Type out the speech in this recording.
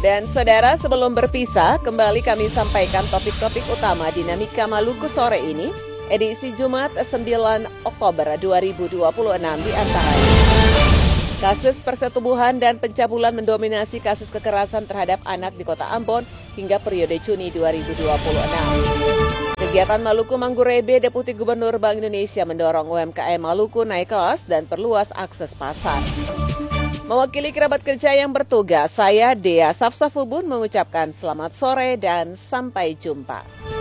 Dan saudara, sebelum berpisah, kembali kami sampaikan topik-topik utama Dinamika Maluku sore ini, edisi Jumat 9 Oktober 2026 di antaranya. Kasus persetubuhan dan pencabulan mendominasi kasus kekerasan terhadap anak di Kota Ambon hingga periode Juni 2026. Kegiatan Maluku Manggurebe, Deputi Gubernur Bank Indonesia mendorong UMKM Maluku naik kelas dan perluas akses pasar. Mewakili kerabat kerja yang bertugas, saya Dea Safsafubun mengucapkan selamat sore dan sampai jumpa.